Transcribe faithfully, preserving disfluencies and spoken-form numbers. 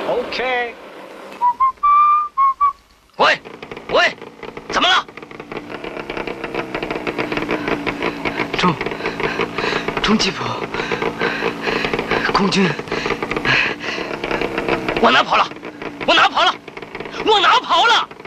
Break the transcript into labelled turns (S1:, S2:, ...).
S1: OK。
S2: 喂，喂，怎么了？
S3: 中，中吉普，空军，
S2: 往哪跑了？往哪跑了？往哪跑了？